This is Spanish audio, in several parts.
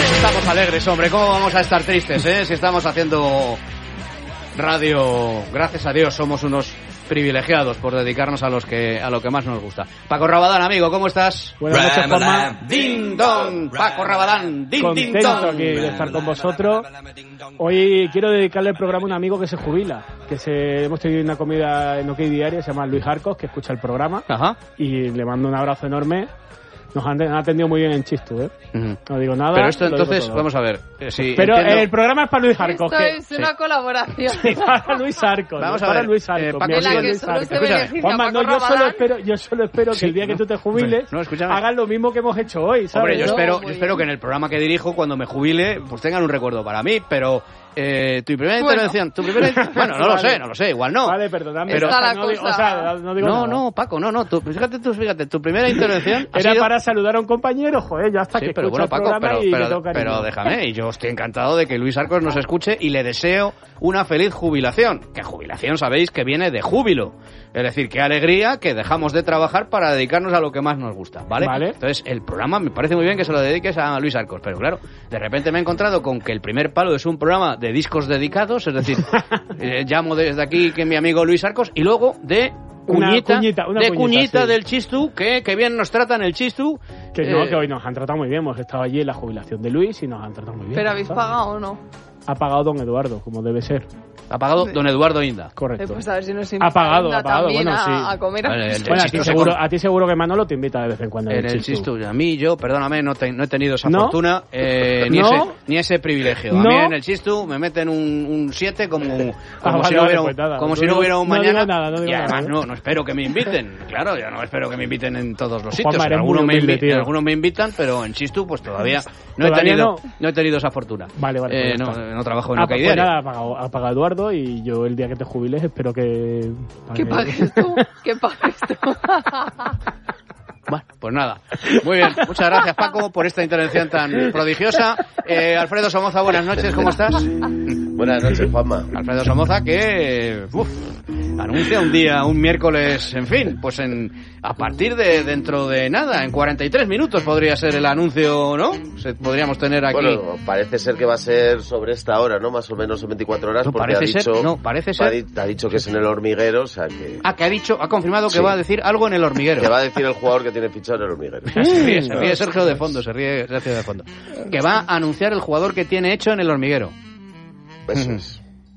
Estamos alegres, hombre. ¿Cómo vamos a estar tristes, si estamos haciendo radio? Gracias a Dios somos unos privilegiados por dedicarnos a lo que más nos gusta. Paco Rabadán, amigo, ¿cómo estás? Buenas noches, Juanma. ¡Din don! Paco Rabadán, ¡din din don! Contento aquí de estar con vosotros. Hoy quiero dedicarle el programa a un amigo que se jubila, hemos tenido una comida en OK Diario, se llama Luis Arcos, que escucha el programa. Ajá. Y le mando un abrazo enorme. Nos han atendido muy bien en Chistu, No digo nada. Pero esto entonces, vamos a ver. Pero el programa es para Luis Arcos. Esto es una colaboración. Sí, para Luis Arcos. Vamos a ver. Luis Arcos. Paco, en la que solo se beneficia Juanma, Paco yo solo espero que el día que tú te jubiles hagan lo mismo que hemos hecho hoy, ¿sabes? Hombre, yo espero que en el programa que dirijo, cuando me jubile, pues tengan un recuerdo para mí, pero... tu primera intervención, bueno, no lo sé, igual no. Vale, perdóname. Pero no digo nada. No, Paco, no, fíjate, tu primera intervención era para saludar a un compañero, joder, ya está, sí, que pero escucha bueno, Paco, el programa pero déjame, y yo estoy encantado de que Luis Arcos nos escuche y le deseo una feliz jubilación, que jubilación sabéis que viene de júbilo. Es decir, qué alegría que dejamos de trabajar para dedicarnos a lo que más nos gusta, ¿vale? Entonces, el programa me parece muy bien que se lo dediques a Luis Arcos, pero claro, de repente me he encontrado con que el primer palo es un programa de discos dedicados, es decir, llamo desde aquí que mi amigo Luis Arcos, y luego de cuñita del Chistu, que bien nos tratan el Chistu. Que hoy nos han tratado muy bien, hemos estado allí en la jubilación de Luis y nos han tratado muy bien. ¿Pero habéis pagado o no? Ha pagado don Eduardo, como debe ser. Ha pagado don Eduardo Inda. Correcto. Pues a ver si nos ha pagado, bueno, sí. A comer. Bueno, a ti seguro que Manolo te invita de vez en cuando. En el Chistu. A mí, perdóname, no he tenido esa fortuna, ni ese privilegio. A mí en el Chistu me meten un 7 como si no hubiera un mañana. Y además no espero que me inviten. Claro, yo no espero que me inviten en todos los sitios. Algunos me invitan, pero en Chistu pues todavía no he tenido esa fortuna. Vale. No trabajo en OK Diario. Ha pagado Eduardo y yo el día que te jubiles espero que... ¿Qué pagues tú? Bueno, pues nada. Muy bien. Muchas gracias, Paco, por esta intervención tan prodigiosa. Alfredo Somoza, buenas noches. ¿Cómo estás? Buenas noches, Juanma. Alfredo Somoza, que anuncia un miércoles, en fin, pues a partir de dentro de nada, en 43 minutos podría ser el anuncio, ¿no? Podríamos tener aquí... Bueno, parece ser que va a ser sobre esta hora, ¿no? Más o menos en 24 horas, porque parece ser. Ha dicho que es en el Hormiguero, o sea que... Ha confirmado que va a decir algo en el Hormiguero. Que va a decir el jugador que tiene fichado en el Hormiguero. Se ríe Sergio de fondo, Que va a anunciar el jugador que tiene hecho en el Hormiguero. Eso es.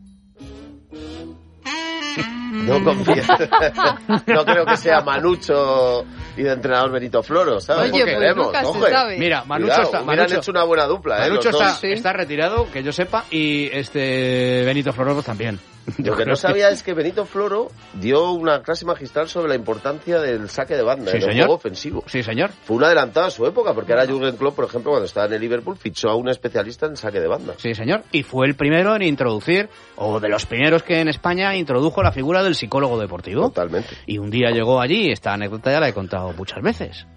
No confío. No creo que sea Manucho y de entrenador Benito Floro, ¿sabes? Oye, pues nunca se sabe. Mira, Manucho hubieran hecho una buena dupla, Manucho está retirado, que yo sepa, y Benito Floro también. Lo que no sabía es que Benito Floro dio una clase magistral sobre la importancia del saque de banda en el juego ofensivo. Sí, señor. Fue un adelantado a su época, porque ahora Jürgen Klopp, por ejemplo, cuando estaba en el Liverpool, fichó a un especialista en saque de banda. Sí, señor. Y fue el primero en introducir, o de los primeros que en España introdujo la figura del psicólogo deportivo. Totalmente. Y un día llegó allí, esta anécdota ya la he contado muchas veces.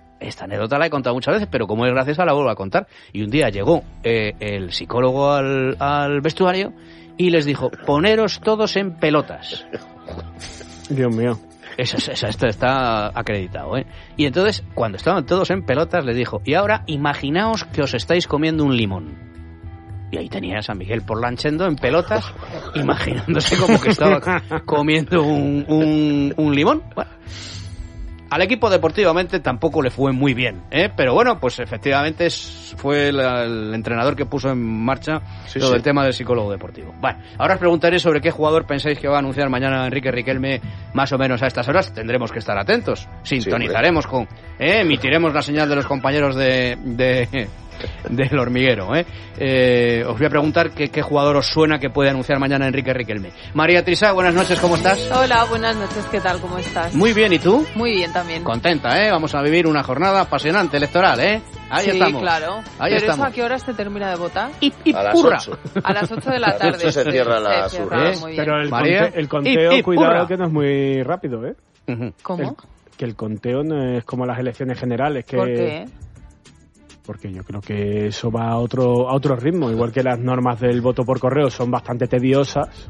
Pero como es graciosa la vuelvo a contar. Y un día llegó el psicólogo al vestuario y les dijo, poneros todos en pelotas. Dios mío. Esto está acreditado, ¿eh? Y entonces, cuando estaban todos en pelotas, les dijo, y ahora imaginaos que os estáis comiendo un limón. Y ahí tenías a Miguel Porlanchendo en pelotas, imaginándose como que estaba comiendo un limón. Bueno, al equipo deportivamente tampoco le fue muy bien, pero bueno, pues efectivamente fue el entrenador que puso en marcha todo el tema del psicólogo deportivo. Bueno, ahora os preguntaré sobre qué jugador pensáis que va a anunciar mañana Enrique Riquelme más o menos a estas horas. Tendremos que estar atentos, sintonizaremos emitiremos la señal de los compañeros del Hormiguero, os voy a preguntar qué jugador os suena que puede anunciar mañana Enrique Riquelme. María Trisá, buenas noches, ¿cómo estás? Hola, buenas noches, ¿qué tal? ¿Cómo estás? Muy bien, ¿y tú? Muy bien también. Contenta, vamos a vivir una jornada apasionante electoral, Ahí estamos. Claro. Ahí estamos. ¿Eso a qué hora se termina de votar? A las 8. A las 8 de la tarde. A las 8 se cierra la urna. Pero el conteo, cuidado que no es muy rápido, ¿Cómo? Que el conteo no es como las elecciones generales. ¿Por qué? Porque yo creo que eso va a otro ritmo, igual que las normas del voto por correo son bastante tediosas.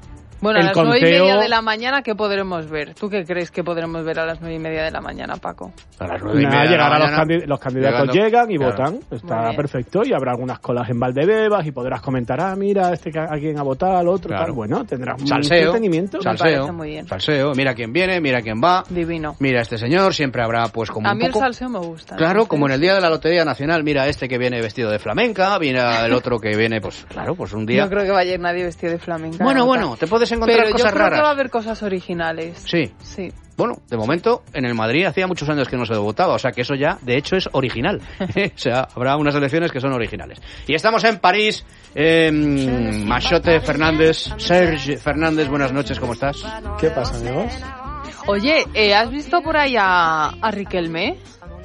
Bueno, a el las conteo... 9:30 de la mañana, ¿qué podremos ver? ¿Tú qué crees que podremos ver a las 9:30 de la mañana, Paco? A las 9:30 llegará los candidatos llegan y votan. Muy Está bien. perfecto. Y habrá algunas colas en Valdebebas y podrás comentar, mira, a quién ha votado, al otro, Claro. tal. Bueno, tendrás un Salseo. entretenimiento. Me parece muy bien. Salseo. Mira quién viene, mira quién va. Divino. Mira este señor, siempre habrá pues como A un mí el poco... salseo me gusta. Claro, entonces. como en el día de la Lotería Nacional, mira este que viene vestido de flamenca, mira el otro que viene, pues claro, pues un día... No creo que vaya a ir nadie vestido de flamenca. Bueno, te puedes encontrar pero cosas yo creo raras. que va a haber cosas originales. Sí. Sí. Bueno, de momento, en el Madrid hacía muchos años que no se votaba, o sea que eso ya, de hecho, es original. O sea, habrá unas elecciones que son originales. Y estamos en París. Machote Fernández, Serge Fernández, buenas noches, ¿cómo estás? ¿Qué pasa, amigos? Oye, ¿has visto por ahí a Riquelme?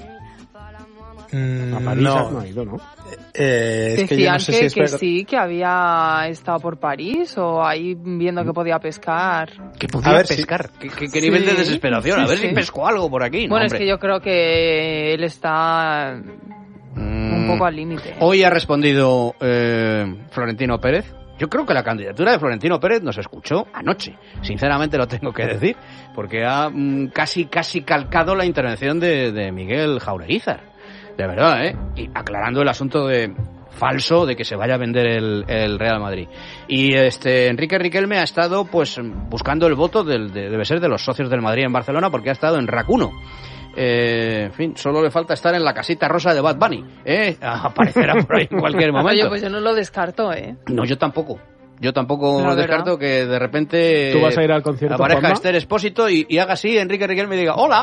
A París no ha ido, ¿no? Es que yo Decían no sé si es que verdad. sí, que había estado por París o ahí viendo que podía pescar. Que podía A ver, pescar. ¿Qué nivel de desesperación? Sí, A ver sí. si pescó algo por aquí. No, Bueno, es hombre. que yo creo que él está un poco al límite. Hoy ha respondido Florentino Pérez. Yo creo que la candidatura de Florentino Pérez nos escuchó anoche. Sinceramente lo tengo que decir, porque ha casi calcado la intervención de Miguel Jaureguizar. De verdad, ¿eh? Y aclarando el asunto de falso de que se vaya a vender el Real Madrid. Y Enrique Riquelme ha estado pues buscando el voto debe ser de los socios del Madrid en Barcelona, porque ha estado en RAC 1. En fin, solo le falta estar en la casita rosa de Bad Bunny, aparecerá por ahí en cualquier momento. Oye, pues yo no lo descarto, ¿eh? No, yo tampoco La descarto que de repente ¿Tú vas a ir al concierto, aparezca Juanma? Esther Expósito y haga así, Enrique Riquelme y diga ¡hola!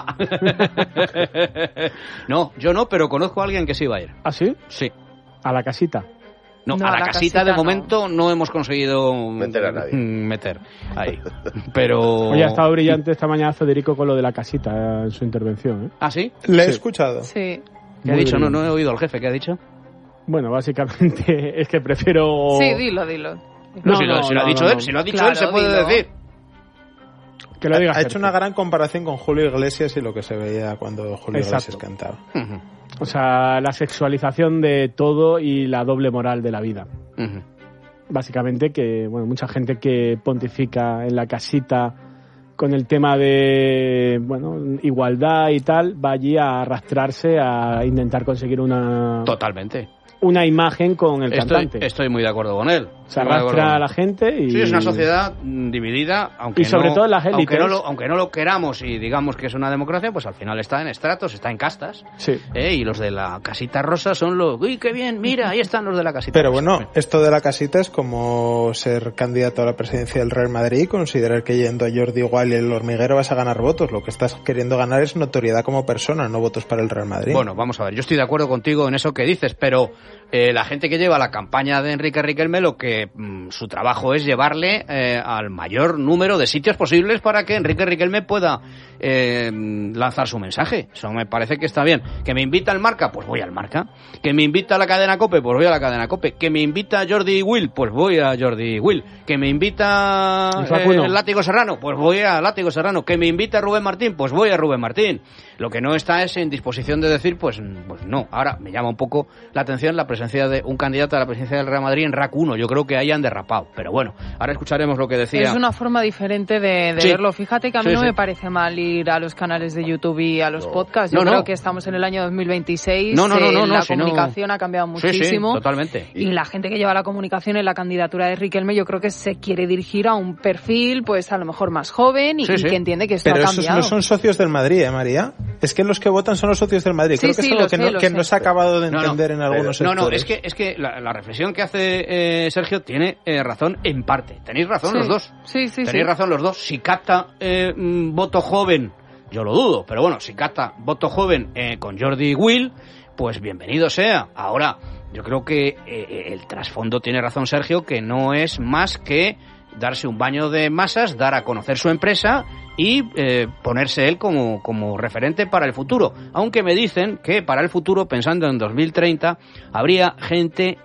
No, yo no, pero conozco a alguien que sí va a ir. ¿Ah, sí? Sí. A la casita. No, No, a la casita de no. momento no hemos conseguido Meter a nadie. meter ahí. Pero... Oye, ha estado brillante esta mañana Federico con lo de la casita en su intervención, ¿eh? ¿Ah, sí? Le he Sí. escuchado. Sí. ¿Qué ha Muy dicho? bien. No he oído al jefe. ¿Qué ha dicho? Bueno, básicamente es que prefiero... Sí, dilo. No, si lo ha dicho no. él, si lo ha dicho Claro, él, se puede dilo. decir. Que lo diga Ha hecho Sergio. una gran comparación con Julio Iglesias y lo que se veía cuando Julio Exacto. Iglesias cantaba. Ujú, O sea, la sexualización de todo y la doble moral de la vida. ujú. Básicamente que, bueno, mucha gente que pontifica en la casita con el tema de, bueno, igualdad y tal, va allí a arrastrarse a intentar conseguir una imagen con el cantante. Estoy muy de acuerdo con él. Se Estoy muy de acuerdo arrastra con a él. la gente y... Sí, es una sociedad dividida, aunque Y sobre todo en las élites. aunque no lo queramos y digamos que es una democracia, pues al final está en estratos, está en castas. Sí. Y los de la casita rosa son los... ¡Uy, qué bien! Mira, ahí están los de la casita Pero rosa. bueno, esto de la casita es como ser candidato a la presidencia del Real Madrid y considerar que yendo a Jordi Wild y el hormiguero vas a ganar votos. Lo que estás queriendo ganar es notoriedad como persona, no votos para el Real Madrid. Bueno, vamos a ver, yo estoy de acuerdo contigo en eso que dices, pero la gente que lleva la campaña de Enrique Riquelme, lo que su trabajo es llevarle al mayor número de sitios posibles para que Enrique Riquelme pueda lanzar su mensaje. Eso me parece que está bien. ¿Que me invita al Marca? Pues voy al Marca. ¿Que me invita a la cadena COPE? Pues voy a la cadena COPE. ¿Que me invita a Jordi Will? Pues voy a Jordi Will. ¿Que me invita el Látigo Serrano? Pues voy a Látigo Serrano. ¿Que me invita a Rubén Martín? Pues voy a Rubén Martín. Lo que no está es en disposición de decir, pues no. Ahora me llama un poco la atención la presencia de un candidato a la presidencia del Real Madrid en RAC 1. Yo creo que ahí han derrapado. Pero bueno, ahora escucharemos lo que decía. Es una forma diferente de Sí. verlo. Fíjate que a mí Sí, no sí. me parece mal ir a los canales de YouTube y a los podcasts. Yo No, creo no. que estamos en el año 2026. No, la si no- comunicación ha cambiado Sí, muchísimo. sí, totalmente. Y la gente que lleva la comunicación en la candidatura de Riquelme, yo creo que se quiere dirigir a un perfil, pues a lo mejor más joven y, Sí, y sí. que entiende que esto Pero ha esos cambiado. no son socios del Madrid, María. Es que los que votan son los socios del Madrid. Sí, Creo que sí, es algo lo sé, lo que sé. no se ha acabado de entender en algunos No, sectores. es que la reflexión que hace Sergio tiene razón en parte. Tenéis razón Sí. los dos. Sí, sí, Tenéis sí. razón los dos. Si capta voto joven, yo lo dudo, pero bueno, si capta voto joven con Jordi Will, pues bienvenido sea. Ahora, yo creo que el trasfondo tiene razón Sergio, que no es más que darse un baño de masas, dar a conocer su empresa y ponerse él como referente para el futuro. Aunque me dicen que para el futuro, pensando en 2030, habría gente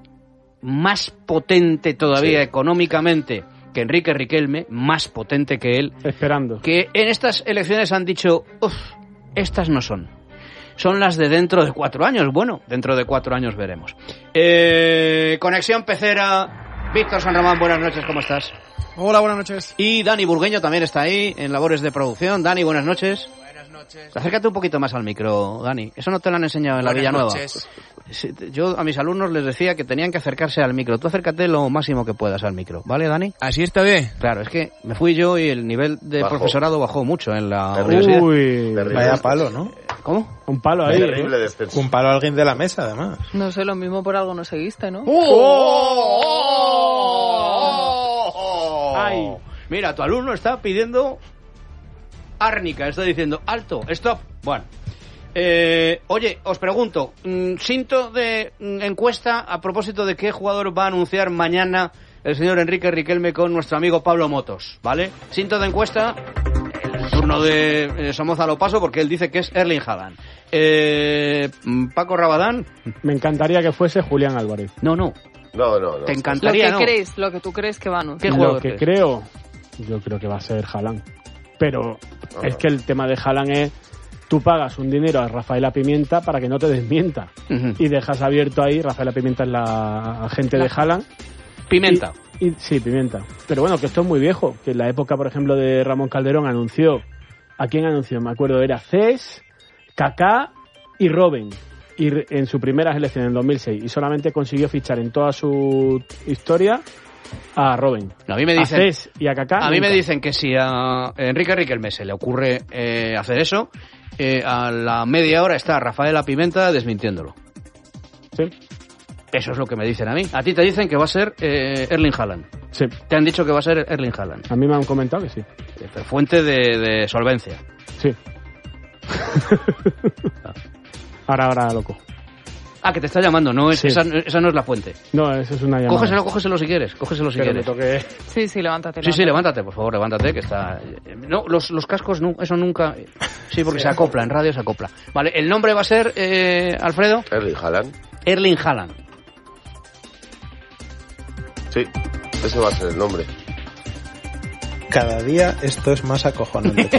más potente todavía económicamente que Enrique Riquelme, más potente que él, esperando, que en estas elecciones han dicho, estas no son. Son las de dentro de 4 años. Bueno, dentro de 4 años veremos. Conexión Pecera. Víctor San Román, buenas noches, ¿cómo estás? Hola, buenas noches. Y Dani Burgueño también está ahí en labores de producción. Dani, buenas noches. Buenas noches. Acércate un poquito más al micro, Dani. Eso no te lo han enseñado en la Villanueva. Yo a mis alumnos les decía que tenían que acercarse al micro. Tú acércate lo máximo que puedas al micro, ¿vale, Dani? ¿Así está bien? Claro, es que me fui yo y el nivel de profesorado bajó mucho en la universidad. Uy, vaya palo, ¿no? ¿Cómo? Un palo ahí. Terrible descenso. Un palo a alguien de la mesa, además. No sé, lo mismo por algo no seguiste, ¿no? ¡Ay! Mira, tu alumno está pidiendo árnica, está diciendo alto, stop. Bueno, oye, os pregunto, cinto de encuesta a propósito de qué jugador va a anunciar mañana el señor Enrique Riquelme con nuestro amigo Pablo Motos, ¿vale? Cinto de encuesta, el turno de Somoza lo paso porque él dice que es Erling Haaland. Paco Rabadán. Me encantaría que fuese Julián Álvarez. No. No. Te encantaría, Lo que tú crees que va a anunciar. ¿Qué Lo jugador que crees? yo creo que va a ser Haaland. Pero es que el tema de Haaland es, tú pagas un dinero a Rafaela Pimienta para que no te desmienta. Y dejas abierto ahí, Rafaela Pimienta es la agente de Haaland. Pimenta. Sí, Pimienta. Pero bueno, que esto es muy viejo. Que en la época, por ejemplo, de Ramón Calderón anunció... ¿A quién anunció? Me acuerdo, era Cés, Kaká y Robben. Y en su primera selección en 2006. Y solamente consiguió fichar en toda su historia a Robben. A mí me dicen, a Cés y a Kaká. A mí nunca. me dicen que si a Enrique Riquelme se le ocurre hacer eso, a la media hora está Rafaela Pimenta desmintiéndolo. Sí. Eso es lo que me dicen a mí. A ti te dicen que va a ser Erling Haaland. Sí. Te han dicho que va a ser Erling Haaland. A mí me han comentado que sí. Fuente de solvencia. Sí. Ahora, loco. Ah, que te está llamando, no es, Sí. esa no es la fuente. No, eso es una llamada. Cógeselo si quieres, cógeselo si Pero quieres. me toque... Sí, levántate. Sí, levántate, por favor, levántate, que está... No, los cascos, no, eso nunca... Sí, porque se acopla, en radio se acopla. Vale, el nombre va a ser, Alfredo... Erling Haaland. Erling Haaland. Sí, ese va a ser el nombre. Cada día esto es más acojonante.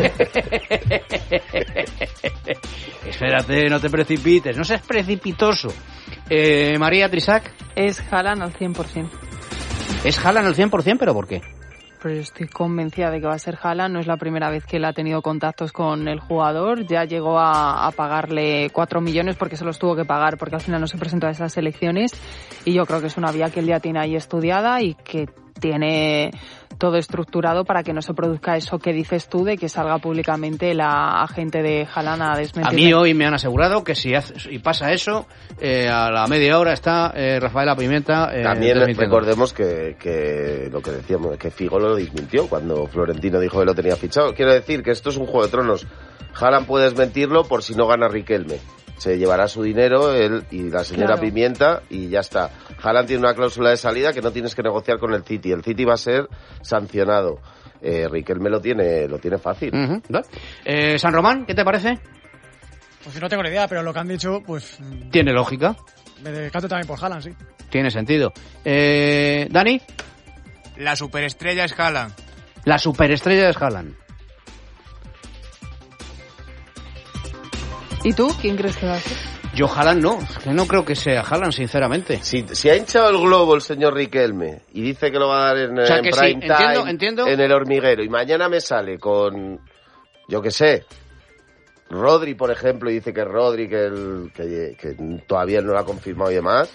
Espérate, no te precipites, no seas precipitoso. María Trisac. Es Haaland al 100%. ¿Es Haaland al 100%? ¿Pero por qué? Pero yo estoy convencida de que va a ser Haaland. No es la primera vez que él ha tenido contactos con el jugador. Ya llegó a pagarle 4 millones porque se los tuvo que pagar porque al final no se presentó a esas elecciones. Y yo creo que es una vía que él ya tiene ahí estudiada y que tiene todo estructurado para que no se produzca eso que dices tú de que salga públicamente la agente de Haaland a desmentir. A mí hoy me han asegurado que si pasa eso, a la media hora está Rafaela Pimienta. También recordemos que lo que decíamos, que Figo lo desmintió cuando Florentino dijo que lo tenía fichado. Quiero decir que esto es un Juego de Tronos. Haaland puede desmentirlo por si no gana Riquelme. Se llevará su dinero él y la señora Claro. Pimienta y ya está. Haaland tiene una cláusula de salida que no tienes que negociar con el City. El City va a ser sancionado. Riquelme lo tiene fácil. San Román, ¿qué te parece? Pues no tengo ni idea, pero lo que han dicho, pues... Tiene lógica. Me decanto también por Haaland, sí. Tiene sentido. ¿Dani? La superestrella es Haaland. La superestrella es Haaland. ¿Y tú? ¿Quién crees que va a ser? Yo Haaland no, que no creo que sea Haaland, sinceramente. Si ha hinchado el globo el señor Riquelme y dice que lo va a dar en, O sea, en que prime sí, time, entiendo. en el hormiguero, y mañana me sale con, yo qué sé, Rodri, por ejemplo, y dice que es Rodri, que todavía no lo ha confirmado y demás.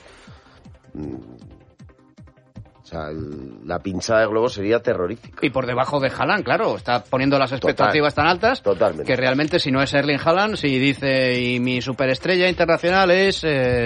O sea, la pinchada de globo sería terrorífica. Y por debajo de Haaland, claro, está poniendo las expectativas tan altas. Totalmente. Que realmente si no es Erling Haaland, si dice y mi superestrella internacional es...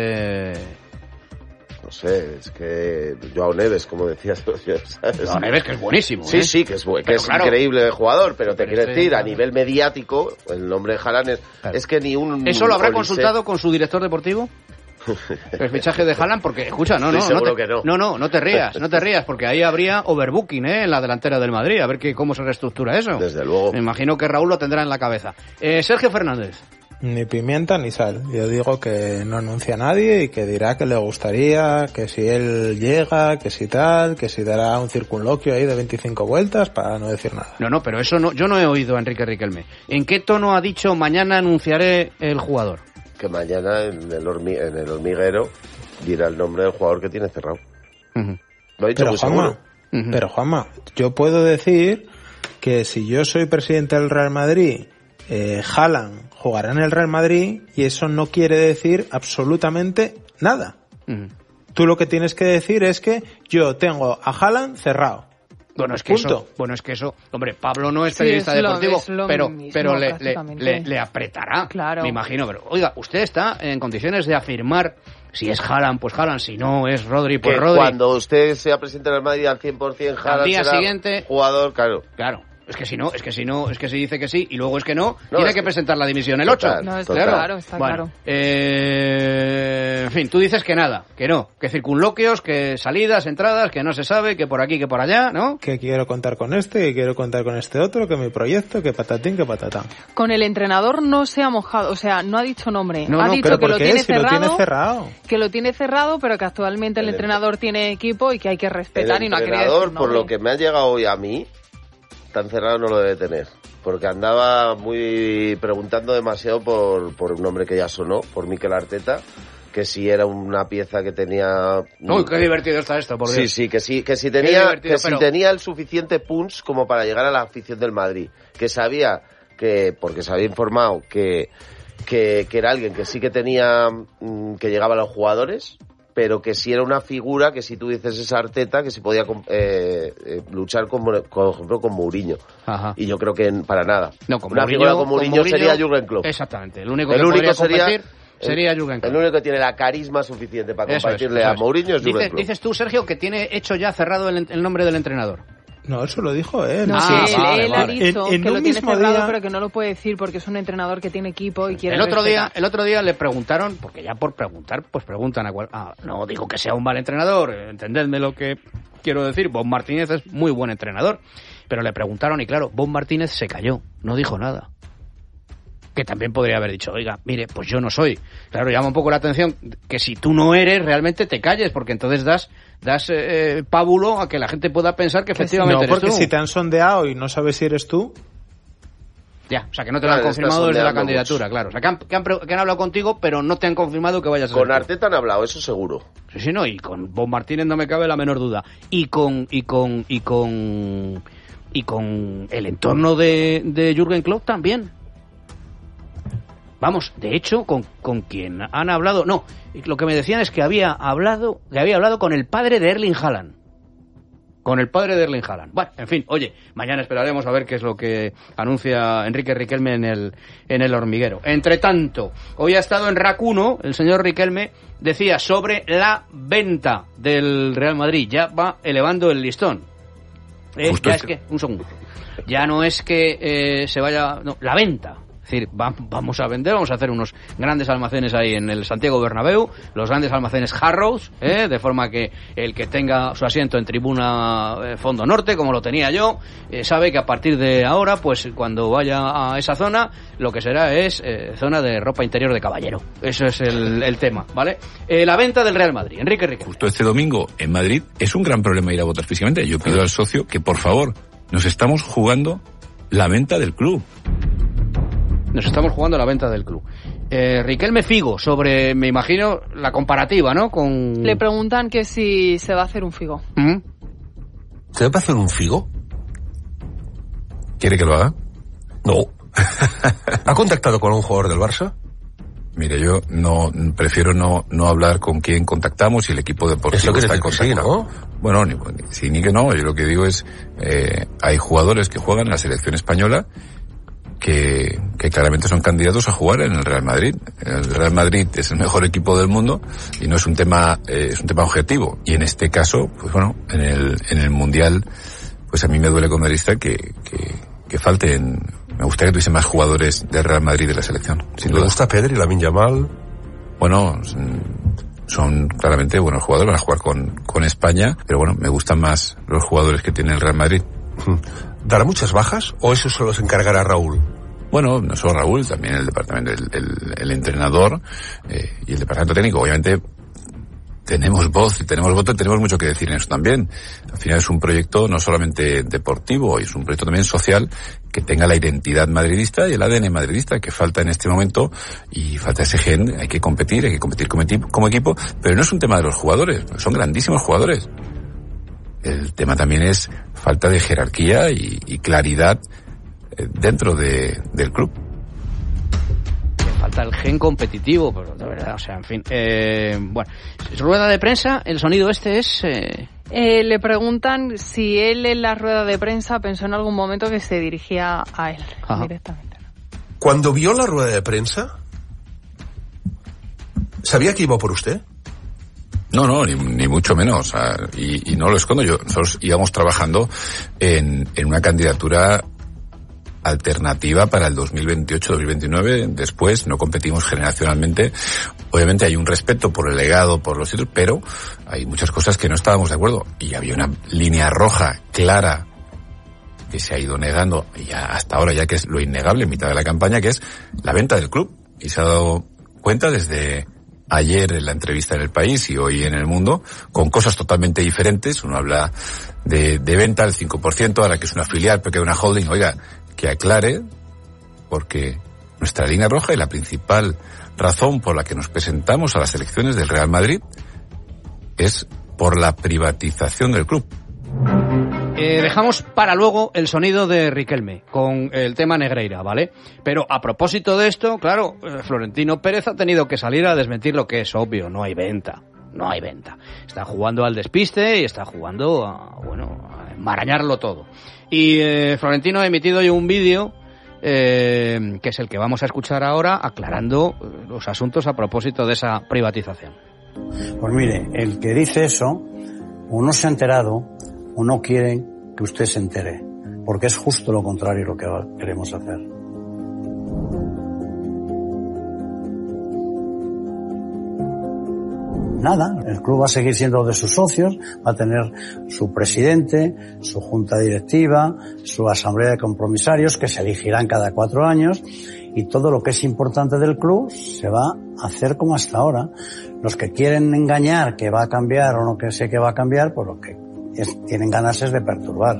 No sé, es que Joao Neves, como decías. Joao Neves, que es buenísimo. Sí, sí, que es claro, increíble jugador, pero te quiero decir, a claro. nivel mediático, el nombre de Haaland es que ni un... ¿Eso lo habrá Olise- consultado con su director deportivo? El fichaje de Haaland, porque, escucha, Seguro que no. No te rías, porque ahí habría overbooking, en la delantera del Madrid, a ver cómo se reestructura eso. Desde luego. Me imagino que Raúl lo tendrá en la cabeza. Sergio Fernández. Ni pimienta ni sal. Yo digo que no anuncia a nadie y que dirá que le gustaría, que si él llega, que si tal, que si dará un circunloquio ahí de 25 vueltas para no decir nada. No, pero eso no, yo no he oído a Enrique Riquelme. ¿En qué tono ha dicho mañana anunciaré el jugador? Que mañana en el hormiguero dirá el nombre del jugador que tiene cerrado. Uh-huh. Lo ha dicho Pero muy Juanma, seguro. Pero Juanma, yo puedo decir que si yo soy presidente del Real Madrid, Haaland jugará en el Real Madrid y eso no quiere decir absolutamente nada. Tú lo que tienes que decir es que yo tengo a Haaland cerrado. Bueno, es que eso, hombre, Pablo no es periodista deportivo, pero le apretará, claro. Me imagino. Pero, oiga, usted está en condiciones de afirmar si es Haaland, pues Haaland, si no es Rodri, pues Rodri. Cuando usted sea presidente del Madrid al 100%, Haaland al día será siguiente, jugador, claro. Es que si dice que sí y luego es que no, tiene que presentar la dimisión el 8. No, está claro, está claro. En fin, tú dices que nada, que no, que circunloquios, que salidas, entradas, que no se sabe, que por aquí, que por allá, ¿no? Que quiero contar con este, que quiero contar con este otro, que mi proyecto, que patatín, que patatán. Con el entrenador no se ha mojado, o sea, no ha dicho nombre. No, ha dicho pero que lo tiene cerrado. Que lo tiene cerrado, pero que actualmente el entrenador tiene equipo y que hay que respetar y no ha querido decir nombre. Por lo que me ha llegado hoy a mí, tan cerrado no lo debe tener, porque andaba muy preguntando demasiado por un nombre que ya sonó, por Mikel Arteta, que si era una pieza que tenía... Uy, qué divertido está esto, por Dios. Sí, que si tenía el suficiente punch como para llegar a la afición del Madrid, que sabía que, porque se había informado que era alguien que sí que tenía, que llegaba a los jugadores, pero que si era una figura, que si tú dices esa Arteta, que si podía luchar por ejemplo con Mourinho. Ajá. Y yo creo que para nada. No, con una figura con Mourinho sería Jürgen Klopp. Exactamente, el único que sería Jürgen Klopp. El único que tiene la carisma suficiente para compartirle a Mourinho es Jürgen Klopp. Dices tú, Sergio, que tiene hecho ya cerrado el nombre del entrenador. No, eso lo dijo él. No, él ha dicho que lo tiene cerrado, pero que no lo puede decir porque es un entrenador que tiene equipo y quiere el otro día le preguntaron, porque ya por preguntar, pues preguntan no digo que sea un mal entrenador, entendedme lo que quiero decir, Bob Martínez es muy buen entrenador, pero le preguntaron y claro, Bob Martínez se cayó, no dijo nada. Que también podría haber dicho, oiga, mire, pues yo no soy. Claro, llama un poco la atención que si tú no eres, realmente te calles, porque entonces das pábulo a que la gente pueda pensar que efectivamente eres tú. No, porque si te han sondeado y no sabes si eres tú... Ya, o sea, que no te lo han confirmado desde la candidatura, claro. O sea, que han hablado contigo, pero no te han confirmado que vayas a ser Con Arteta han hablado, eso seguro. Sí, no, y con Bob Martínez no me cabe la menor duda. Y con el entorno de Jürgen Klopp también. Vamos, de hecho, con quien han hablado... No, lo que me decían es que había hablado con el padre de Erling Haaland. Con el padre de Erling Haaland. Bueno, en fin, oye, mañana esperaremos a ver qué es lo que anuncia Enrique Riquelme en el hormiguero. Entre tanto, hoy ha estado en RAC 1, el señor Riquelme decía sobre la venta del Real Madrid. Ya va elevando el listón. Un segundo. Ya no es que se vaya... No, la venta. Es decir, vamos a vender, vamos a hacer unos grandes almacenes ahí en el Santiago Bernabéu, los grandes almacenes Harrods, de forma que el que tenga su asiento en tribuna fondo norte, como lo tenía yo, sabe que a partir de ahora, pues cuando vaya a esa zona, lo que será es zona de ropa interior de caballero. Eso es el tema, ¿vale? La venta del Real Madrid. Enrique Riquelme. Justo este domingo en Madrid es un gran problema ir a votar físicamente. Yo pido al socio que, por favor, nos estamos jugando la venta del club. Nos estamos jugando la venta del club. Riquelme Figo, sobre, me imagino, la comparativa, ¿no? Le preguntan que si se va a hacer un Figo. ¿Se va a hacer un Figo? ¿Quiere que lo haga? No. ¿Ha contactado con un jugador del Barça? Mire, yo prefiero no hablar con quién contactamos y el equipo deportivo. Eso quiere decir que sí, ¿no? Bueno, ni que no. Yo lo que digo es, hay jugadores que juegan en la selección española que claramente son candidatos a jugar en el Real Madrid. El Real Madrid es el mejor equipo del mundo y no es un tema objetivo. Y en este caso, pues bueno, en el Mundial, pues a mí me duele como madridista que falten. Me gustaría que tuviese más jugadores del Real Madrid de la selección. ¿Le gusta Pedri, Lamine Yamal? Bueno, son claramente buenos jugadores, van a jugar con España, pero bueno, me gustan más los jugadores que tiene el Real Madrid. ¿Dará muchas bajas o eso solo se encargará Raúl? Bueno, no solo Raúl, también el departamento, el entrenador y el departamento técnico. Obviamente tenemos voz y tenemos voto y tenemos mucho que decir en eso también. Al final es un proyecto no solamente deportivo, es un proyecto también social que tenga la identidad madridista y el ADN madridista que falta en este momento y falta ese gen. Hay que competir como equipo, pero no es un tema de los jugadores, son grandísimos jugadores. El tema también es falta de jerarquía y claridad dentro del club. Falta el gen competitivo, pero de verdad, o sea, en fin. Bueno, rueda de prensa, el sonido este es... Le preguntan si él en la rueda de prensa pensó en algún momento que se dirigía a él directamente. Cuando vio la rueda de prensa, ¿sabía que iba por usted? No, ni mucho menos. Y no lo escondo yo. Nosotros íbamos trabajando en una candidatura alternativa para el 2028-2029. Después no competimos generacionalmente. Obviamente hay un respeto por el legado, por los títulos, pero hay muchas cosas que no estábamos de acuerdo. Y había una línea roja clara que se ha ido negando ya hasta ahora, ya que es lo innegable en mitad de la campaña, que es la venta del club. Y se ha dado cuenta desde ayer en la entrevista en El País y hoy en El Mundo, con cosas totalmente diferentes. Uno habla de venta al 5%, ahora que es una filial, pero que es una holding. Oiga, que aclare, porque nuestra línea roja y la principal razón por la que nos presentamos a las elecciones del Real Madrid es por la privatización del club. Dejamos para luego el sonido de Riquelme con el tema Negreira, ¿vale? Pero a propósito de esto, claro, Florentino Pérez ha tenido que salir a desmentir lo que es obvio: no hay venta. No hay venta. Está jugando al despiste y está jugando a enmarañarlo todo. Y Florentino ha emitido hoy un vídeo que es el que vamos a escuchar ahora, aclarando los asuntos a propósito de esa privatización. Pues mire, el que dice eso o no se ha enterado o no quiere que usted se entere, porque es justo lo contrario lo que queremos hacer. Nada, el club va a seguir siendo de sus socios, va a tener su presidente, su junta directiva, su asamblea de compromisarios que se elegirán cada 4 años, y todo lo que es importante del club se va a hacer como hasta ahora. Los que quieren engañar que va a cambiar o no que sé que va a cambiar, pues lo que tienen ganas es de perturbar.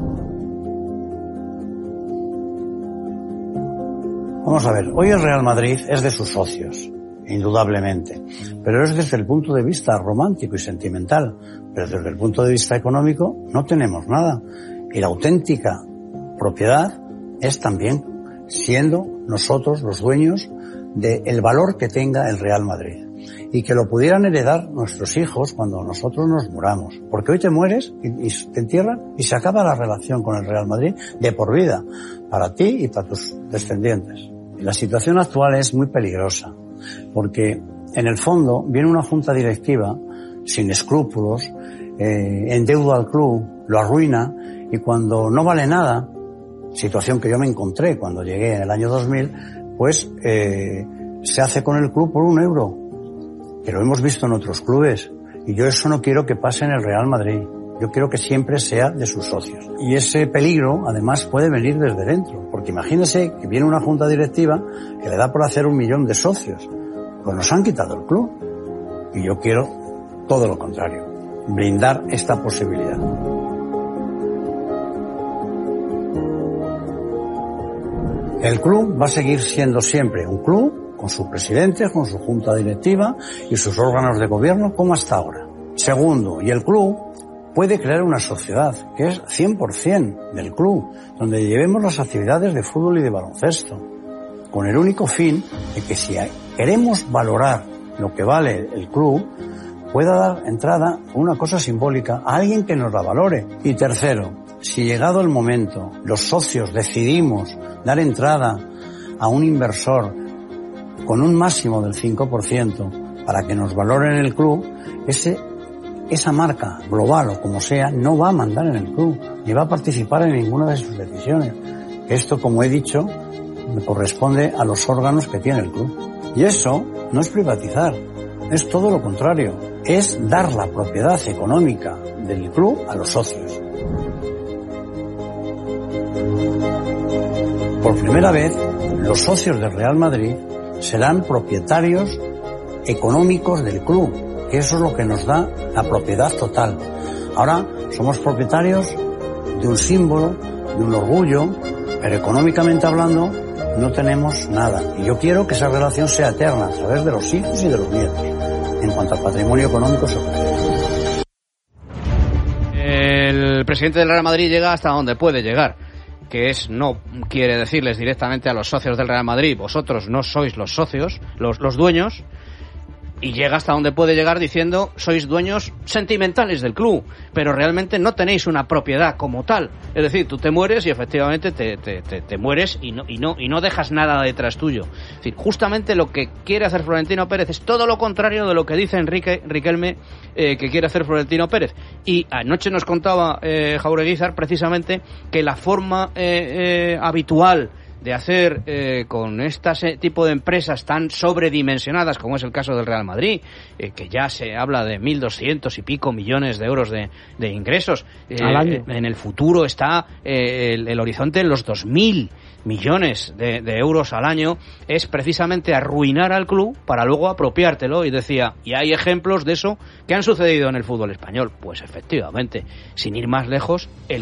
Vamos a ver, hoy el Real Madrid es de sus socios, indudablemente, pero es desde el punto de vista romántico y sentimental, pero desde el punto de vista económico no tenemos nada, y la auténtica propiedad es también siendo nosotros los dueños del valor que tenga el Real Madrid, y que lo pudieran heredar nuestros hijos cuando nosotros nos muramos, porque hoy te mueres y te entierran y se acaba la relación con el Real Madrid de por vida, para ti y para tus descendientes. Y la situación actual es muy peligrosa, porque en el fondo viene una junta directiva sin escrúpulos, endeuda al club, lo arruina, y cuando no vale nada, situación que yo me encontré cuando llegué en el año 2000, pues se hace con el club por 1 euro, que lo hemos visto en otros clubes, y yo eso no quiero que pase en el Real Madrid. Yo quiero que siempre sea de sus socios. Y ese peligro, además, puede venir desde dentro. Porque imagínese que viene una junta directiva que le da por hacer 1 millón de socios. Pues nos han quitado el club. Y yo quiero todo lo contrario. Blindar esta posibilidad. El club va a seguir siendo siempre un club, con su presidente, con su junta directiva y sus órganos de gobierno, como hasta ahora. Segundo, y el club puede crear una sociedad que es 100% del club, donde llevemos las actividades de fútbol y de baloncesto, con el único fin de que si queremos valorar lo que vale el club, pueda dar entrada a una cosa simbólica a alguien que nos la valore. Y tercero, si llegado el momento los socios decidimos dar entrada a un inversor con un máximo del 5% para que nos valoren el club, esa marca global o como sea no va a mandar en el club ni va a participar en ninguna de sus decisiones. Esto, como he dicho, me corresponde a los órganos que tiene el club. Y eso no es privatizar, es todo lo contrario, es dar la propiedad económica del club a los socios. Por primera vez, los socios del Real Madrid serán propietarios económicos del club, que eso es lo que nos da la propiedad total. Ahora somos propietarios de un símbolo, de un orgullo, pero económicamente hablando no tenemos nada. Y yo quiero que esa relación sea eterna a través de los hijos y de los nietos, en cuanto al patrimonio económico se refiere. presidente del Real Madrid llega hasta donde puede llegar, que es, no quiere decirles directamente a los socios del Real Madrid, vosotros no sois los socios, los dueños, y llega hasta donde puede llegar diciendo, sois dueños sentimentales del club, pero realmente no tenéis una propiedad como tal. Es decir, tú te mueres y efectivamente te mueres y no dejas nada detrás tuyo. Es decir, justamente lo que quiere hacer Florentino Pérez es todo lo contrario de lo que dice Riquelme que quiere hacer Florentino Pérez. Y anoche nos contaba Jaureguizar precisamente que la forma habitual de hacer con este tipo de empresas tan sobredimensionadas como es el caso del Real Madrid, que ya se habla de 1.200 y pico millones de euros de ingresos. Al año. En el futuro está el horizonte en los 2.000 millones de euros al año, es precisamente arruinar al club para luego apropiártelo. Y decía, y hay ejemplos de eso que han sucedido en el fútbol español. Pues efectivamente, sin ir más lejos, el